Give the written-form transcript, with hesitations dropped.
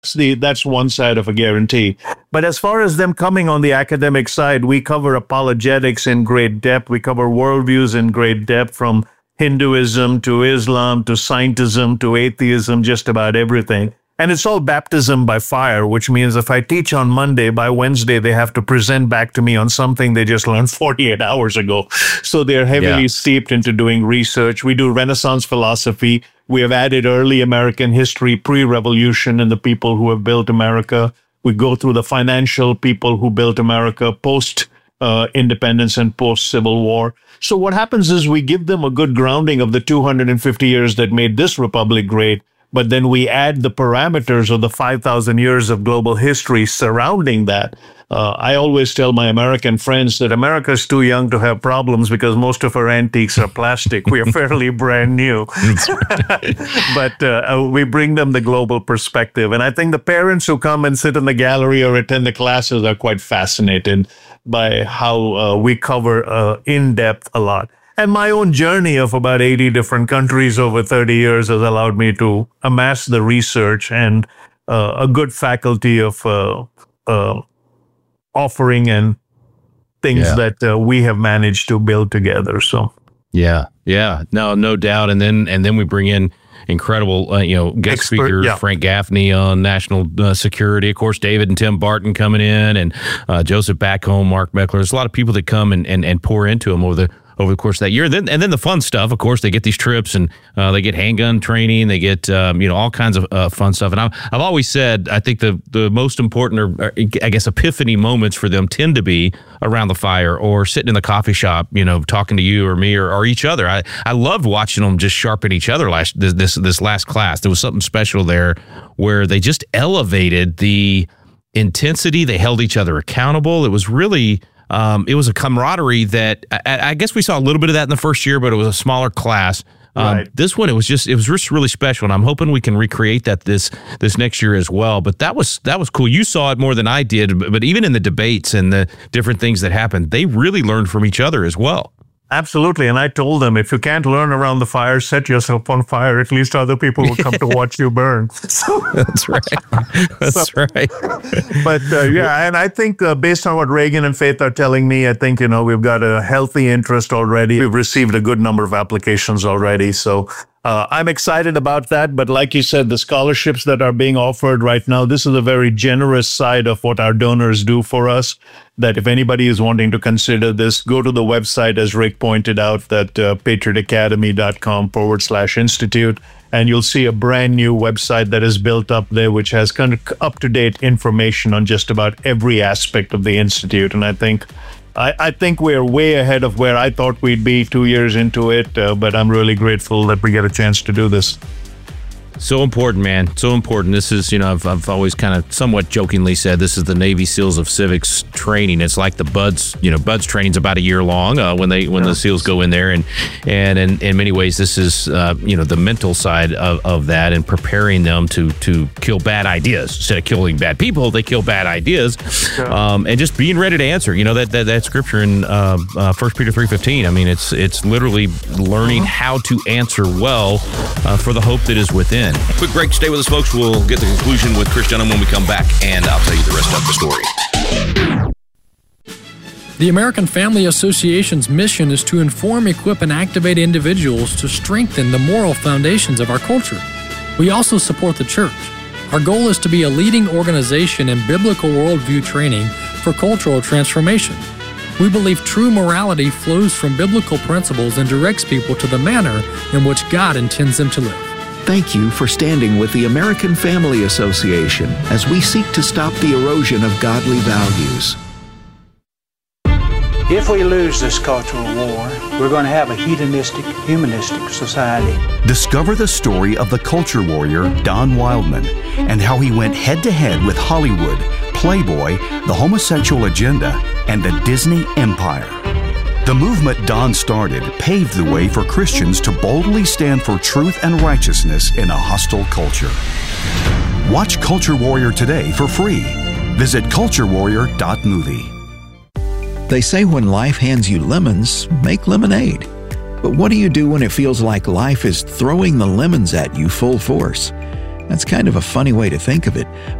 That's one side of a guarantee. But as far as them coming on the academic side, we cover apologetics in great depth. We cover worldviews in great depth, from Hinduism to Islam to scientism to atheism, just about everything. And it's all baptism by fire, which means if I teach on Monday, by Wednesday, they have to present back to me on something they just learned 48 hours ago. So they're heavily steeped into doing research. We do Renaissance philosophy. We have added early American history, pre-revolution, and the people who have built America. We go through the financial people who built America, post-independence and post-Civil War. So what happens is we give them a good grounding of the 250 years that made this republic great, but then we add the parameters of the 5,000 years of global history surrounding that. I always tell my American friends that America is too young to have problems because most of our antiques are plastic. We are fairly brand new. But we bring them the global perspective. And I think the parents who come and sit in the gallery or attend the classes are quite fascinated by how we cover in depth a lot. And my own journey of about 80 different countries over 30 years has allowed me to amass the research and a good faculty of offering and things that we have managed to build together. So, no doubt. And then we bring in incredible, guest speakers, Frank Gaffney on national security, of course, David and Tim Barton coming in, and Joseph Backholm, Mark Meckler. There's a lot of people that come and pour into them over the course of that year. And then the fun stuff, of course, they get these trips and they get handgun training. They get, all kinds of fun stuff. And I've always said, I think the most important, or I guess, epiphany moments for them tend to be around the fire or sitting in the coffee shop, talking to you or me or each other. I loved watching them just sharpen each other this last class. There was something special there where they just elevated the intensity. They held each other accountable. It was really... it was a camaraderie that I guess we saw a little bit of that in the first year, but it was a smaller class. Right. This one, it was just really special, and I'm hoping we can recreate that this next year as well. But that was cool. You saw it more than I did, but even in the debates and the different things that happened, they really learned from each other as well. Absolutely. And I told them, if you can't learn around the fire, set yourself on fire. At least other people will come to watch you burn. So, that's right. That's right. But and I think based on what Reagan and Faith are telling me, I think, we've got a healthy interest already. We've received a good number of applications already. So I'm excited about that. But like you said, the scholarships that are being offered right now, this is a very generous side of what our donors do for us. That if anybody is wanting to consider this, go to the website, as Rick pointed out, that patriotacademy.com/institute, and you'll see a brand new website that is built up there, which has kind of up-to-date information on just about every aspect of the Institute. And I think we're way ahead of where I thought we'd be 2 years into it, but I'm really grateful that we get a chance to do this. So important, man. So important. This is, I've always kind of somewhat jokingly said this is the Navy SEALs of civics training. It's like the BUDS, BUDS training's about a year long when the SEALs go in there. And in many ways, this is, the mental side of that and preparing them to kill bad ideas. Instead of killing bad people, they kill bad ideas. And just being ready to answer, that scripture in 1 Peter 3:15. I mean, it's literally learning how to answer well for the hope that is within. Quick break. Stay with us, folks. We'll get the conclusion with Chris Dunham when we come back, and I'll tell you the rest of the story. The American Family Association's mission is to inform, equip, and activate individuals to strengthen the moral foundations of our culture. We also support the church. Our goal is to be a leading organization in biblical worldview training for cultural transformation. We believe true morality flows from biblical principles and directs people to the manner in which God intends them to live. Thank you for standing with the American Family Association as we seek to stop the erosion of godly values. If we lose this cultural war, we're going to have a hedonistic, humanistic society. Discover the story of the culture warrior Don Wildman and how he went head-to-head with Hollywood, Playboy, the homosexual agenda, and the Disney empire. The movement Don started paved the way for Christians to boldly stand for truth and righteousness in a hostile culture. Watch Culture Warrior today for free. Visit culturewarrior.movie. They say when life hands you lemons, make lemonade. But what do you do when it feels like life is throwing the lemons at you full force? That's kind of a funny way to think of it,